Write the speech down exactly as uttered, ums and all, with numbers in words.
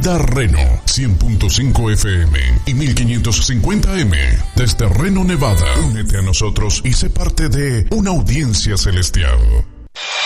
Vida Reno, cien punto cinco F M y mil quinientos cincuenta M. Desde Reno, Nevada. Únete a nosotros y sé parte de una audiencia celestial.